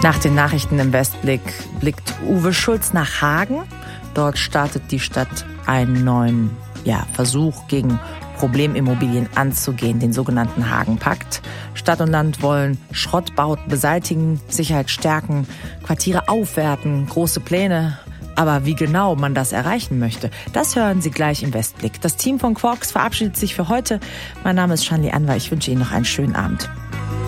Nach den Nachrichten im Westblick blickt Uwe Schulz nach Hagen. Dort startet die Stadt einen neuen Versuch gegen Problemimmobilien anzugehen, den sogenannten Hagen-Pakt. Stadt und Land wollen Schrottbauten beseitigen, Sicherheit stärken, Quartiere aufwerten, große Pläne. Aber wie genau man das erreichen möchte, das hören Sie gleich im Westblick. Das Team von Quarks verabschiedet sich für heute. Mein Name ist Shanli Anwar. Ich wünsche Ihnen noch einen schönen Abend.